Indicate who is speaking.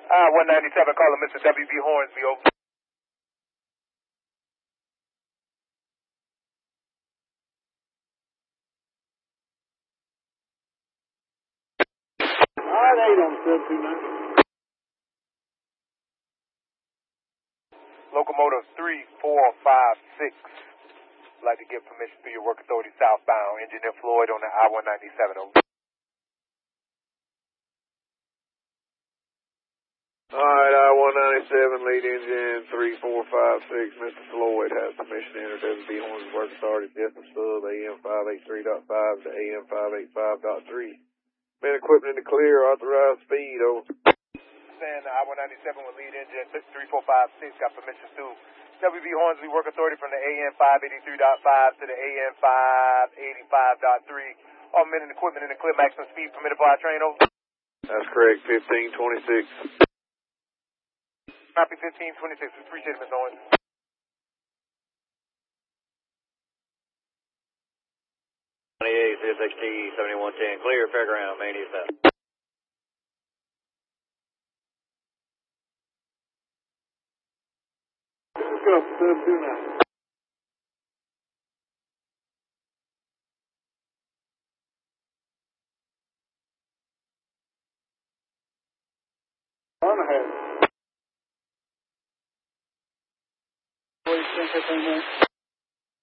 Speaker 1: 197, calling Mr. W.B. Hornsby, over.
Speaker 2: Alright, 8 on 729.
Speaker 1: Locomotive 3456. I'd like to get permission through your work authority southbound. Engineer Floyd on the I-197, over.
Speaker 3: Alright, I-197, lead engine 3456. Mr. Floyd has permission to enter W.B. Hornsby Work Authority Jessup Sub AM 583.5 to AM 585.3. Man, equipment in the clear, authorized speed, over.
Speaker 1: Stand I-197 with lead engine 3456. Got permission through W.B. Hornsby Work Authority from the AM 583.5 to the AM 585.3. All men and equipment in the clear, maximum speed permitted by our train, over.
Speaker 3: That's correct, 1526.
Speaker 1: Copy 1526. We appreciate it, Mr. Owens.
Speaker 4: CSXT 7110, clear, fairground, main east south.
Speaker 2: Let's go, 729. On ahead. 15 minutes.